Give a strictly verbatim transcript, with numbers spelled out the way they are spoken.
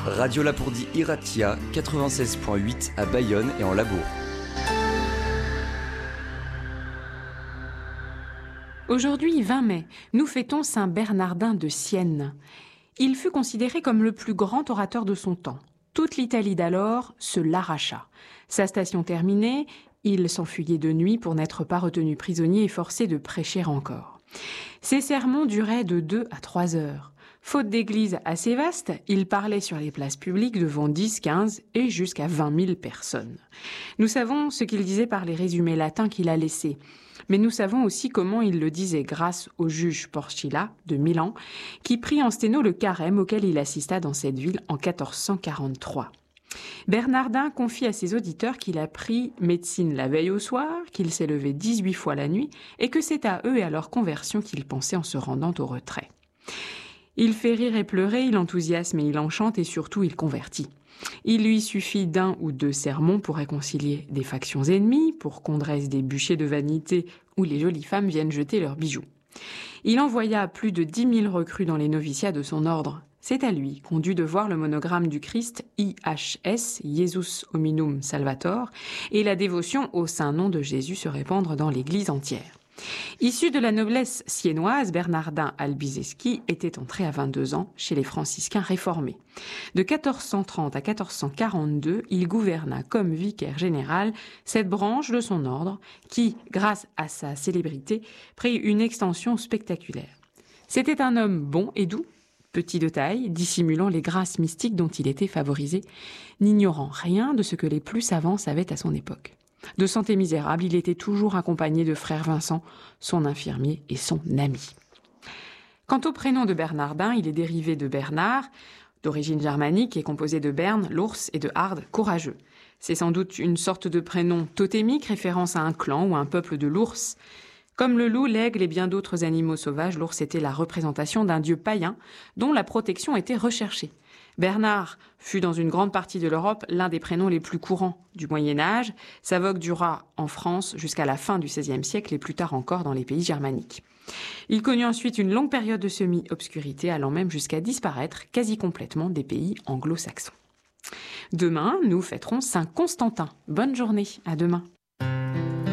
Radio Lapourdie Iratia, quatre-vingt-seize virgule huit à Bayonne et en Labourd. Aujourd'hui, vingt mai, nous fêtons Saint Bernardin de Sienne. Il fut considéré comme le plus grand orateur de son temps. Toute l'Italie d'alors se l'arracha. Sa station terminée, il s'enfuyait de nuit pour n'être pas retenu prisonnier et forcé de prêcher encore. Ses sermons duraient de deux à trois heures. Faute d'église assez vaste, il parlait sur les places publiques devant dix, quinze et jusqu'à vingt mille personnes. Nous savons ce qu'il disait par les résumés latins qu'il a laissés. Mais nous savons aussi comment il le disait grâce au juge Porcilla de Milan, qui prit en sténo le carême auquel il assista dans cette ville en quatorze cent quarante-trois. Bernardin confie à ses auditeurs qu'il a pris médecine la veille au soir, qu'il s'est levé dix-huit fois la nuit et que c'est à eux et à leur conversion qu'il pensait en se rendant au retrait. Il fait rire et pleurer, il enthousiasme et il enchante et surtout il convertit. Il lui suffit d'un ou deux sermons pour réconcilier des factions ennemies, pour qu'on dresse des bûchers de vanité où les jolies femmes viennent jeter leurs bijoux. Il envoya plus de dix mille recrues dans les noviciats de son ordre. C'est à lui qu'on dut de voir le monogramme du Christ I H S, Jesus Hominum Salvator, et la dévotion au saint nom de Jésus se répandre dans l'Église entière. Issu de la noblesse siennoise, Bernardin Albizeschi était entré à vingt-deux ans chez les franciscains réformés. De quatorze cent trente à quatorze cent quarante-deux, il gouverna comme vicaire général cette branche de son ordre qui, grâce à sa célébrité, prit une extension spectaculaire. C'était un homme bon et doux, petit de taille, dissimulant les grâces mystiques dont il était favorisé, n'ignorant rien de ce que les plus savants savaient à son époque. De santé misérable, il était toujours accompagné de frère Vincent, son infirmier et son ami. Quant au prénom de Bernardin, il est dérivé de Bernard, d'origine germanique et composé de Berne, l'ours, et de Hard, courageux. C'est sans doute une sorte de prénom totémique, référence à un clan ou à un peuple de l'ours. Comme le loup, l'aigle et bien d'autres animaux sauvages, l'ours était la représentation d'un dieu païen dont la protection était recherchée. Bernard fut dans une grande partie de l'Europe l'un des prénoms les plus courants du Moyen-Âge. Sa vogue dura en France jusqu'à la fin du seizième siècle et plus tard encore dans les pays germaniques. Il connut ensuite une longue période de semi-obscurité allant même jusqu'à disparaître quasi complètement des pays anglo-saxons. Demain, nous fêterons Saint Constantin. Bonne journée, à demain.